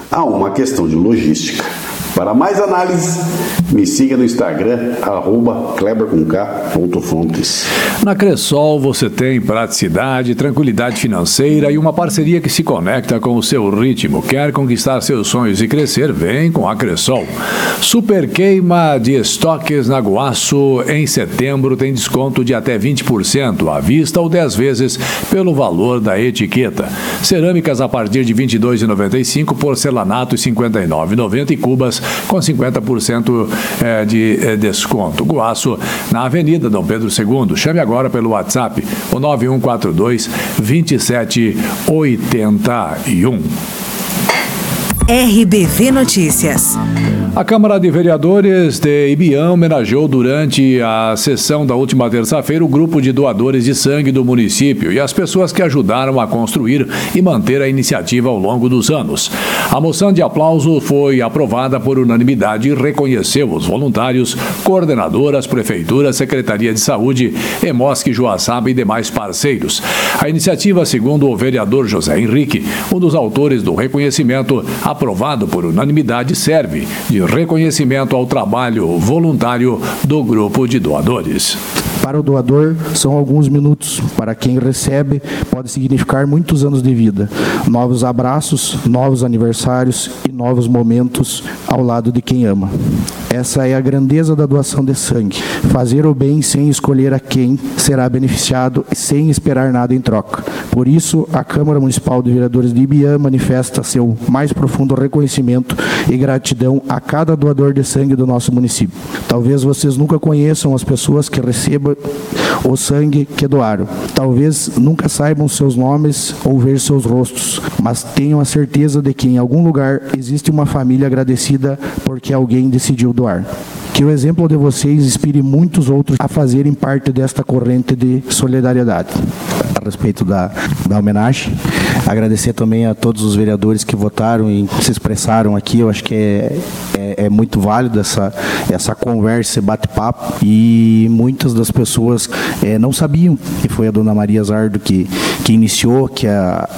há uma questão de logística. Para mais análise, me siga no Instagram, @kleber.fontes. Na Cressol você tem praticidade, tranquilidade financeira e uma parceria que se conecta com o seu ritmo. Quer conquistar seus sonhos e crescer? Vem com a Cressol. Super queima de estoques na Guaço em setembro tem desconto de até 20% à vista ou 10 vezes pelo valor da etiqueta. Cerâmicas a partir de R$ 22,95, porcelanato R$ 59,90 e cubas com 50% de desconto. Guaço, na Avenida Dom Pedro II. Chame agora pelo WhatsApp, o 9142-2781. RBV Notícias. A Câmara de Vereadores de Ibiam homenageou durante a sessão da última terça-feira o grupo de doadores de sangue do município e as pessoas que ajudaram a construir e manter a iniciativa ao longo dos anos. A moção de aplauso foi aprovada por unanimidade e reconheceu os voluntários, coordenadoras, prefeituras, Secretaria de Saúde, EMOSC, Joaçaba e demais parceiros. A iniciativa, segundo o vereador José Henrique, um dos autores do reconhecimento aprovado por unanimidade, serve de reconhecimento ao trabalho voluntário do grupo de doadores. Para o doador, são alguns minutos. Para quem recebe, pode significar muitos anos de vida. Novos abraços, novos aniversários e novos momentos ao lado de quem ama. Essa é a grandeza da doação de sangue. Fazer o bem sem escolher a quem será beneficiado e sem esperar nada em troca. Por isso, a Câmara Municipal de Vereadores de Ibiam manifesta seu mais profundo reconhecimento e gratidão a cada doador de sangue do nosso município. Talvez vocês nunca conheçam as pessoas que recebam o sangue que doaram. Talvez nunca saibam seus nomes ou ver seus rostos, mas tenham a certeza de que em algum lugar existe uma família agradecida porque alguém decidiu doar. Que o exemplo de vocês inspire muitos outros a fazerem parte desta corrente de solidariedade. A respeito da homenagem, agradecer também a todos os vereadores que votaram e se expressaram aqui. Eu acho que é muito válido essa conversa, esse bate-papo, e muitas das pessoas não sabiam que foi a dona Maria Zardo que iniciou, que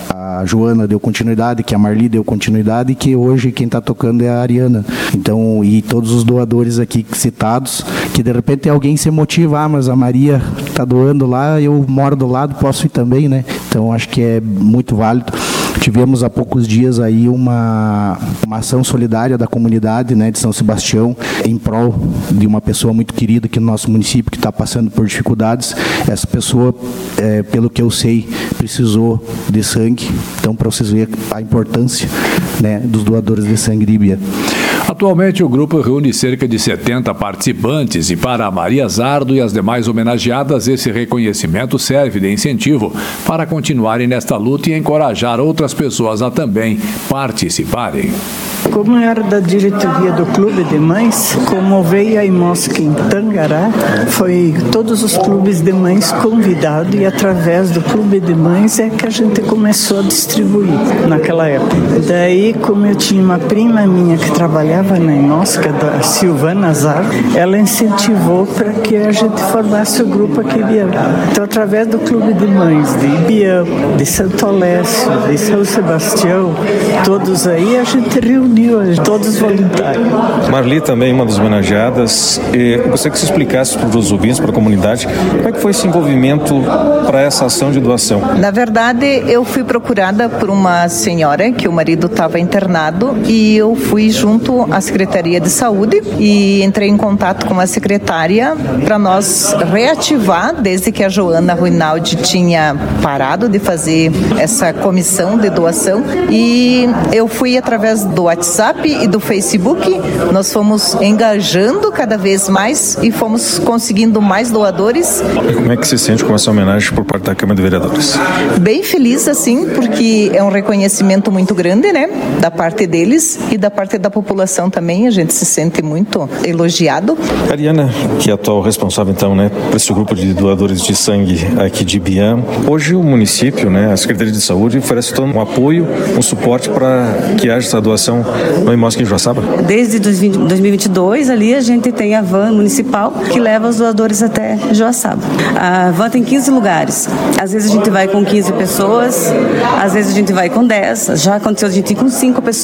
a Joana deu continuidade, que a Marli deu continuidade e que hoje quem está tocando é a Ariana. Então, e todos os doadores aqui citados, que de repente alguém se motiva, mas a Maria está doando lá, eu moro do lado, posso ir também, né? Então, acho que é muito válido. Tivemos há poucos dias aí uma ação solidária da comunidade, né, de São Sebastião, em prol de uma pessoa muito querida aqui no nosso município que está passando por dificuldades. Essa pessoa, pelo que eu sei, precisou de sangue. Então, para vocês verem a importância, né, dos doadores de sangue de Ibiam. Atualmente, o grupo reúne cerca de 70 participantes e para a Maria Zardo e as demais homenageadas, esse reconhecimento serve de incentivo para continuarem nesta luta e encorajar outras pessoas a também participarem. Como eu era da diretoria do Clube de Mães, como veio a EMOSC em Tangará, foi todos os clubes de mães convidados e através do Clube de Mães é que a gente começou a distribuir naquela época. Daí, como eu tinha uma prima minha que trabalhava na EMOSC, da Silvana Zardo, ela incentivou para que a gente formasse o grupo aqui de Ibiam. Então, através do Clube de Mães de Ibiam, de Santo Alessio, de São Sebastião, todos aí, a gente reuniu todos voluntários. Marli também, uma das homenageadas. Eu gostaria que você explicasse para os ouvintes, para a comunidade, como é que foi esse envolvimento para essa ação de doação? Na verdade, eu fui procurada por uma senhora que o marido estava internado e eu fui junto à Secretaria de Saúde e entrei em contato com a secretária para nós reativar, desde que a Joana Ruinaldi tinha parado de fazer essa comissão de doação, e eu fui através do WhatsApp e do Facebook, nós fomos engajando cada vez mais e fomos conseguindo mais doadores. E como é que se sente com essa homenagem por parte da Câmara de Vereadores? Bem feliz, assim, porque é um reconhecimento muito grande, né, da parte deles e da parte da população também, a gente se sente muito elogiado. Ariana, que é a atual responsável, então, né, por esse grupo de doadores de sangue aqui de Ibiam, hoje o município, né, a Secretaria de Saúde oferece todo um apoio, um suporte para que haja essa doação no EMOSC em Joaçaba? Desde 2022, ali a gente tem a van municipal que leva os doadores até Joaçaba. A van tem 15 lugares. Às vezes a gente vai com 15 pessoas, às vezes a gente vai com 10. Já aconteceu a gente ir com 5 pessoas.